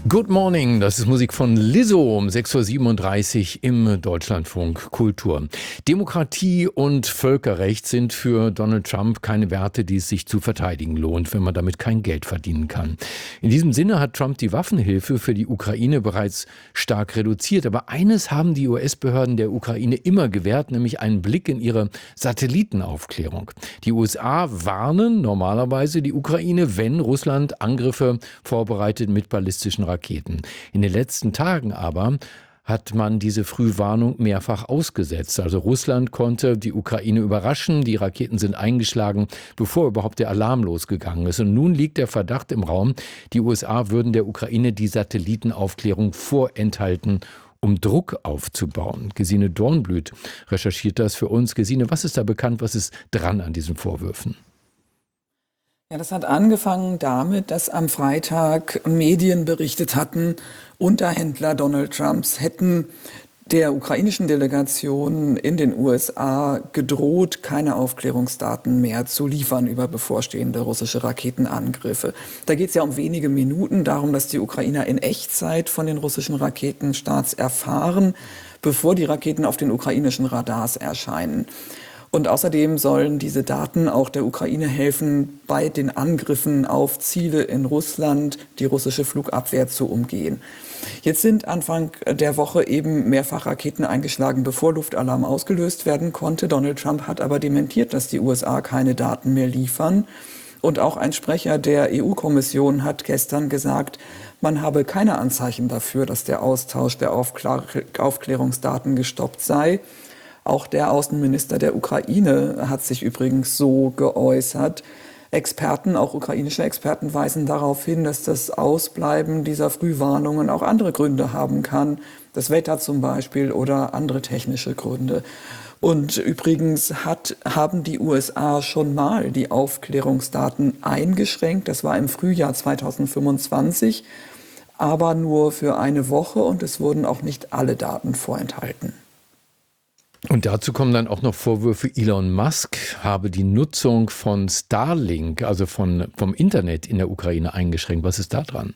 Good Morning, das ist Musik von Lizzo um 6:37 Uhr im Deutschlandfunk Kultur. Demokratie und Völkerrecht sind für Donald Trump keine Werte, die es sich zu verteidigen lohnt, wenn man damit kein Geld verdienen kann. In diesem Sinne hat Trump die Waffenhilfe für die Ukraine bereits stark reduziert. Aber eines haben die US-Behörden der Ukraine immer gewährt, nämlich einen Blick in ihre Satellitenaufklärung. Die USA warnen normalerweise die Ukraine, wenn Russland Angriffe vorbereitet mit ballistischen Raketen. In den letzten Tagen aber hat man diese Frühwarnung mehrfach ausgesetzt. Also Russland konnte die Ukraine überraschen, die Raketen sind eingeschlagen, bevor überhaupt der Alarm losgegangen ist. Und nun liegt der Verdacht im Raum, die USA würden der Ukraine die Satellitenaufklärung vorenthalten, um Druck aufzubauen. Gesine Dornblüt recherchiert das für uns. Gesine, was ist da bekannt, was ist dran an diesen Vorwürfen? Ja, das hat angefangen damit, dass am Freitag Medien berichtet hatten, Unterhändler Donald Trumps hätten der ukrainischen Delegation in den USA gedroht, keine Aufklärungsdaten mehr zu liefern über bevorstehende russische Raketenangriffe. Da geht es ja um wenige Minuten darum, dass die Ukrainer in Echtzeit von den russischen Raketenstarts erfahren, bevor die Raketen auf den ukrainischen Radars erscheinen. Und außerdem sollen diese Daten auch der Ukraine helfen, bei den Angriffen auf Ziele in Russland die russische Flugabwehr zu umgehen. Jetzt sind Anfang der Woche eben mehrfach Raketen eingeschlagen, bevor Luftalarm ausgelöst werden konnte. Donald Trump hat aber dementiert, dass die USA keine Daten mehr liefern. Und auch ein Sprecher der EU-Kommission hat gestern gesagt, man habe keine Anzeichen dafür, dass der Austausch der Aufklärungsdaten gestoppt sei. Auch der Außenminister der Ukraine hat sich übrigens so geäußert. Experten, auch ukrainische Experten, weisen darauf hin, dass das Ausbleiben dieser Frühwarnungen auch andere Gründe haben kann. Das Wetter zum Beispiel oder andere technische Gründe. Und übrigens haben die USA schon mal die Aufklärungsdaten eingeschränkt. Das war im Frühjahr 2025, aber nur für eine Woche und es wurden auch nicht alle Daten vorenthalten. Und dazu kommen dann auch noch Vorwürfe, Elon Musk habe die Nutzung von Starlink, also vom Internet in der Ukraine eingeschränkt. Was ist da dran?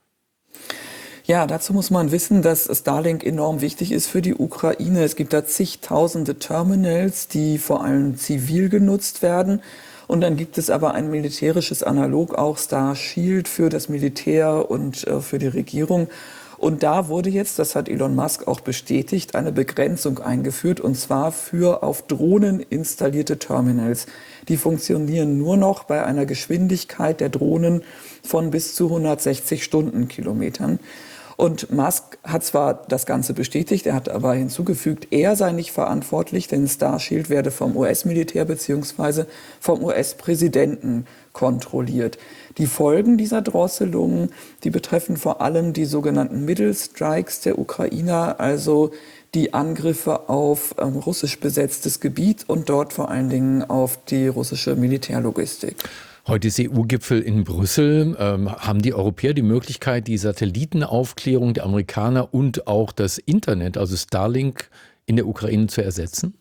Ja, dazu muss man wissen, dass Starlink enorm wichtig ist für die Ukraine. Es gibt da zigtausende Terminals, die vor allem zivil genutzt werden. Und dann gibt es aber ein militärisches Analog, auch Starshield für das Militär und für die Regierung. Und da wurde jetzt, das hat Elon Musk auch bestätigt, eine Begrenzung eingeführt, und zwar für auf Drohnen installierte Terminals. Die funktionieren nur noch bei einer Geschwindigkeit der Drohnen von bis zu 160 Stundenkilometern. Und Musk hat zwar das Ganze bestätigt, er hat aber hinzugefügt, er sei nicht verantwortlich, denn Starshield werde vom US-Militär bzw. vom US-Präsidenten kontrolliert. Die Folgen dieser Drosselungen, die betreffen vor allem die sogenannten Middle Strikes der Ukrainer, also die Angriffe auf russisch besetztes Gebiet und dort vor allen Dingen auf die russische Militärlogistik. Heute ist EU-Gipfel in Brüssel. Haben die Europäer die Möglichkeit, die Satellitenaufklärung der Amerikaner und auch das Internet, also Starlink, in der Ukraine zu ersetzen?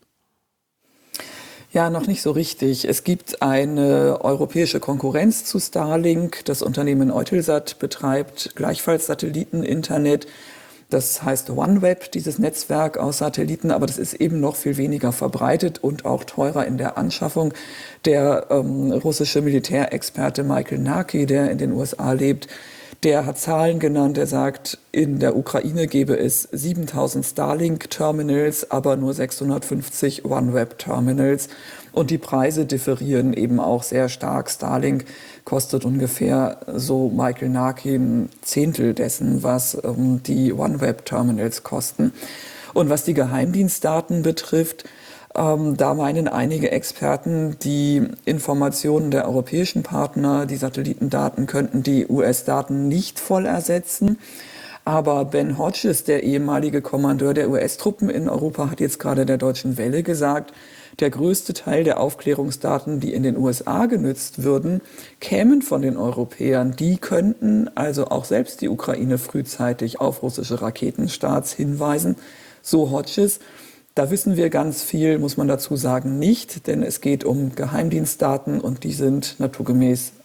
Ja, noch nicht so richtig. Es gibt eine europäische Konkurrenz zu Starlink. Das Unternehmen Eutelsat betreibt gleichfalls Satelliteninternet. Das heißt OneWeb, dieses Netzwerk aus Satelliten, aber das ist eben noch viel weniger verbreitet und auch teurer in der Anschaffung. Der russische Militärexperte Michael Naki, der in den USA lebt, der hat Zahlen genannt. Er sagt, in der Ukraine gäbe es 7000 Starlink-Terminals, aber nur 650 OneWeb-Terminals. Und die Preise differieren eben auch sehr stark. Starlink kostet ungefähr, so Michael Naki, ein Zehntel dessen, was die OneWeb-Terminals kosten. Und was die Geheimdienstdaten betrifft, da meinen einige Experten, die Informationen der europäischen Partner, die Satellitendaten, könnten die US-Daten nicht voll ersetzen. Aber Ben Hodges, der ehemalige Kommandeur der US-Truppen in Europa, hat jetzt gerade der Deutschen Welle gesagt, der größte Teil der Aufklärungsdaten, die in den USA genutzt würden, kämen von den Europäern. Die könnten also auch selbst die Ukraine frühzeitig auf russische Raketenstarts hinweisen. So Hodges. Da wissen wir ganz viel, muss man dazu sagen, nicht, denn es geht um Geheimdienstdaten und die sind naturgemäß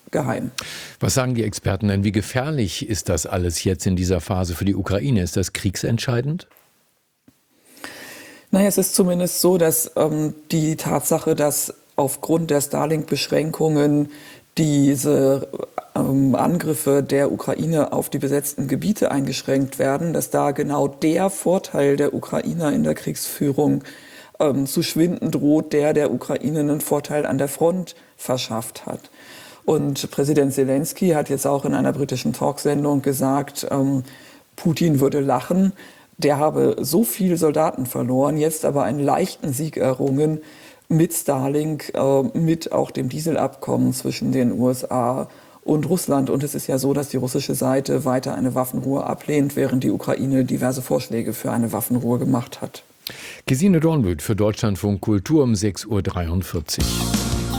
geheim. Was sagen die Experten denn? Wie gefährlich ist das alles jetzt in dieser Phase für die Ukraine? Ist das kriegsentscheidend? Naja, es ist zumindest so, dass die Tatsache, dass aufgrund der Starlink-Beschränkungen diese Angriffe der Ukraine auf die besetzten Gebiete eingeschränkt werden, dass da genau der Vorteil der Ukrainer in der Kriegsführung zu schwinden droht, der Ukraine einen Vorteil an der Front verschafft hat. Und Präsident Zelensky hat jetzt auch in einer britischen Talksendung gesagt, Putin würde lachen. Der habe so viele Soldaten verloren, jetzt aber einen leichten Sieg errungen mit Starlink, mit auch dem Dieselabkommen zwischen den USA und Russland. Und es ist ja so, dass die russische Seite weiter eine Waffenruhe ablehnt, während die Ukraine diverse Vorschläge für eine Waffenruhe gemacht hat. Gesine Dornbühl für Deutschlandfunk Kultur um 6:43 Uhr.